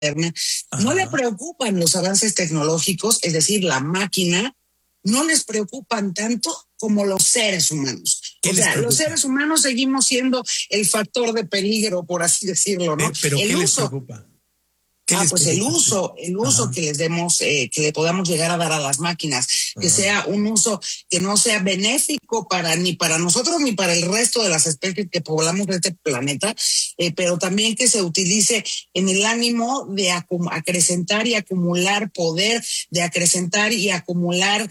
no le Ajá. preocupan los avances tecnológicos, es decir, la máquina, no les preocupan tanto como los seres humanos. ¿Qué O les sea, los preocupa? seres humanos seguimos siendo el factor de peligro, por así decirlo, ¿no? ¿Pero qué El les uso. preocupa? ¿Qué les Pues el preocupa? uso, el uso Ajá, que les demos, que le podamos llegar a dar a las máquinas, que ajá. sea un uso que no sea benéfico ni para nosotros ni para el resto de las especies que poblamos este planeta, pero también que se utilice en el ánimo de acrecentar y acumular poder, de acrecentar y acumular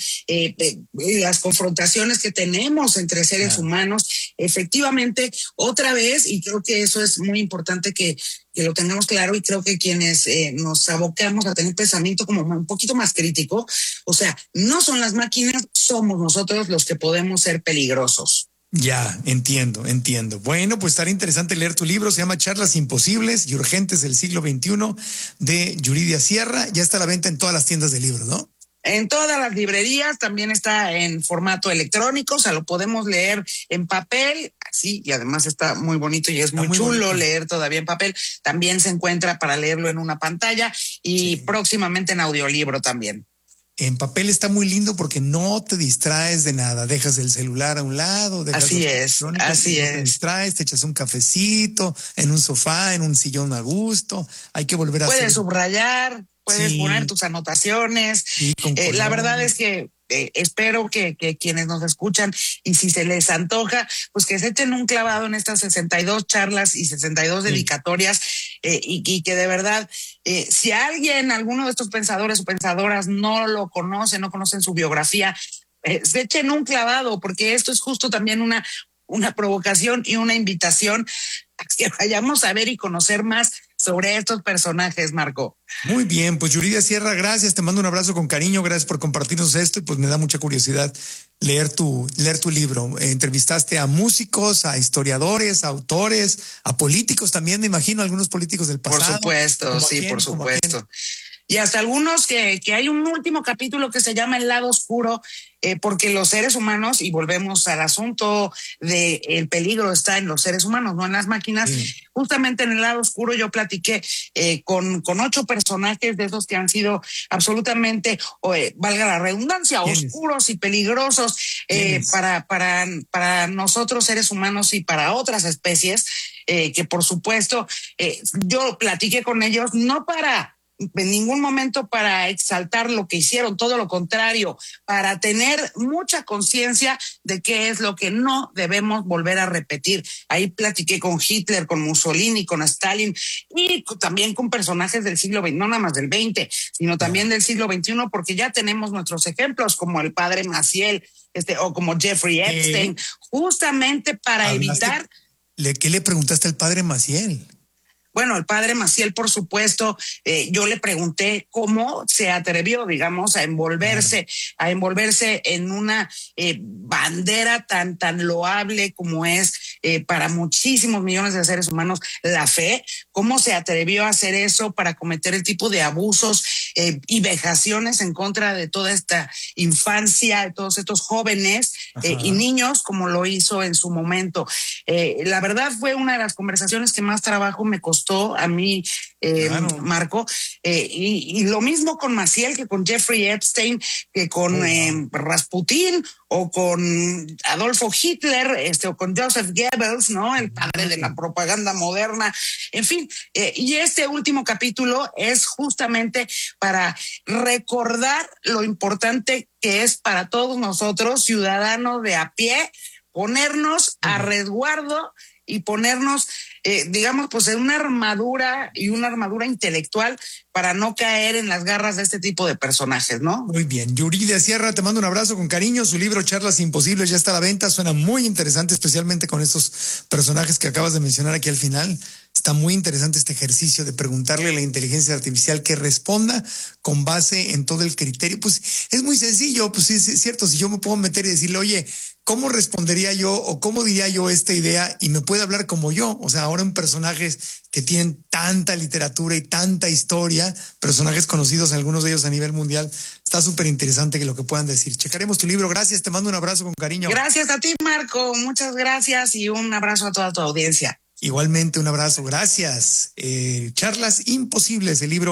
las confrontaciones que tenemos entre seres Claro. humanos. Efectivamente, otra vez, y creo que eso es muy importante que lo tengamos claro, y creo que quienes nos abocamos a tener pensamiento como un poquito más crítico, o sea, no son las máquinas, somos nosotros los que podemos ser peligrosos. Ya, entiendo. Bueno, pues estará interesante leer tu libro. Se llama Charlas Imposibles y Urgentes del siglo XXI de Yuridia Sierra. Ya está a la venta en todas las tiendas de libros, ¿no? En todas las librerías, también está en formato electrónico, o sea, lo podemos leer en papel, así, y además está muy bonito y es Está muy muy chulo bonito. leer todavía en papel. También se encuentra para leerlo en una pantalla y Sí. próximamente en audiolibro también. En papel está muy lindo porque no te distraes de nada. Dejas el celular a un lado, dejas Así los es, electrónicos y así no te es. distraes, te echas un cafecito en un sofá, en un sillón a gusto. Hay que volver a hacer. Puedes subrayar, puedes poner Sí, tus anotaciones. sí, con La verdad colores. es que espero que quienes nos escuchan y si se les antoja, pues que se echen un clavado en estas 62 charlas y 62 Sí. dedicatorias y que de verdad, si alguien, alguno de estos pensadores o pensadoras no lo conoce, no conocen su biografía, se echen un clavado porque esto es justo también una provocación y una invitación a que vayamos a ver y conocer más sobre estos personajes, Marco. Muy bien, pues Yuridia Sierra, gracias, te mando un abrazo con cariño, gracias por compartirnos esto y pues me da mucha curiosidad leer tu libro. Entrevistaste a músicos, a historiadores, a autores, a políticos también, me imagino, algunos políticos del Por pasado. supuesto, ¿Como a sí, por quién? ¿Como a quién? supuesto. Y hasta algunos que hay un último capítulo que se llama El lado oscuro, porque los seres humanos, y volvemos al asunto de el peligro está en los seres humanos, no en las máquinas, Sí. justamente en El lado oscuro yo platiqué con 8 personajes de esos que han sido absolutamente, valga la redundancia, ¿Quiénes? oscuros y peligrosos ¿Quiénes? para nosotros seres humanos y para otras especies, que por supuesto yo platiqué con ellos no para en ningún momento para exaltar lo que hicieron, todo lo contrario, para tener mucha conciencia de qué es lo que no debemos volver a repetir. Ahí platiqué con Hitler, con Mussolini, con Stalin y también con personajes del siglo XX, no nada más del XX, sino también Ya. del siglo XXI, porque ya tenemos nuestros ejemplos como el padre Maciel, o como Jeffrey ¿Qué? Epstein, justamente para ¿Hablaste? evitar. ¿Qué le preguntaste al padre Maciel? Bueno, el padre Maciel, por supuesto, yo le pregunté cómo se atrevió, digamos, Claro. a envolverse en una bandera tan loable como es para muchísimos millones de seres humanos la fe, cómo se atrevió a hacer eso para cometer el tipo de abusos y vejaciones en contra de toda esta infancia, de todos estos jóvenes y Ajá. niños, como lo hizo en su momento. La verdad fue una de las conversaciones que más trabajo me costó a mí, Claro. Marco, y lo mismo con Maciel que con Jeffrey Epstein, que con Oh, wow. Rasputín o con Adolfo Hitler, o con Joseph Goebbels, ¿no? El padre de la Claro. propaganda moderna, en fin. Y este último capítulo es justamente para recordar lo importante que es para todos nosotros, ciudadanos de a pie, ponernos Muy a bien. resguardo y ponernos, digamos, pues en una armadura y una armadura intelectual para no caer en las garras de este tipo de personajes, ¿no? Muy bien. Yuridia Sierra, te mando un abrazo con cariño. Su libro Charlas Imposibles ya está a la venta. Suena muy interesante, especialmente con estos personajes que acabas de mencionar aquí al final. Está muy interesante este ejercicio de preguntarle a la inteligencia artificial que responda con base en todo el criterio. Pues es muy sencillo, pues sí, es cierto. Si yo me puedo meter y decirle, oye, ¿cómo respondería yo o cómo diría yo esta idea? Y me puede hablar como yo. O sea, ahora en personajes que tienen tanta literatura y tanta historia, personajes conocidos, algunos de ellos a nivel mundial. Está súper interesante que lo que puedan decir. Checaremos tu libro. Gracias, te mando un abrazo con cariño. Gracias a ti, Marco. Muchas gracias y un abrazo a toda tu audiencia. Igualmente, un abrazo, gracias. Charlas Imposibles, el libro